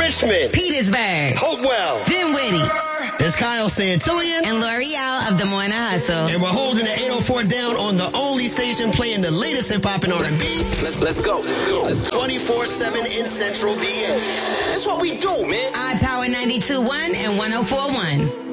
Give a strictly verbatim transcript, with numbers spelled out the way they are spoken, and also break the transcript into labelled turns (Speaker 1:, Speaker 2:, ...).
Speaker 1: Richmond,
Speaker 2: Petersburg,
Speaker 1: Hopewell,
Speaker 2: Dinwiddie.
Speaker 1: It's Kyle Santillion
Speaker 2: and L'Oreal of Des Moines Hustle.
Speaker 1: And we're holding the eight oh four down on the only station playing the latest hip-hop and R and B.
Speaker 3: Let's, let's go.
Speaker 1: twenty-four seven in Central V A.
Speaker 3: That's what we do, man.
Speaker 2: iPower ninety-two point one and one oh four point one.